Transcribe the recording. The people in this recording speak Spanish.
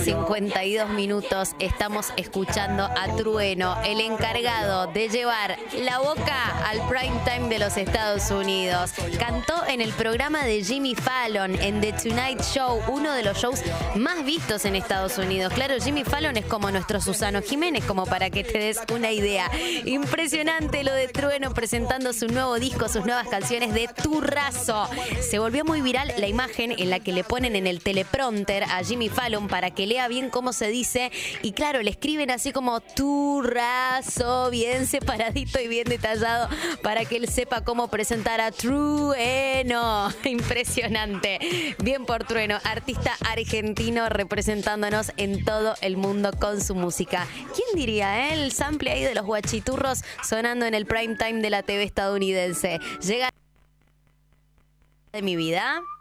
52 minutos estamos escuchando a Trueno, el encargado de llevar la boca al prime time de los Estados Unidos. Cantó en el programa de Jimmy Fallon, en The Tonight Show, uno de los shows más vistos en Estados Unidos. Claro, Jimmy Fallon es como nuestro Susano Jiménez, como para que te des una idea. Impresionante lo de Trueno presentando su nuevo disco, sus nuevas canciones de Turrazo. Se volvió muy viral la imagen en la que le ponen en el teleprompter a Jimmy Fallon para que lea bien cómo se dice, y claro, le escriben así como Turrazo, bien separadito y bien detallado para que él sepa cómo presentar a Trueno. Impresionante. Bien por Trueno, artista argentino representándonos en todo el mundo con su música. ¿Quién diría, el sample ahí de los guachiturros sonando en el prime time de la TV estadounidense? Llega de mi vida.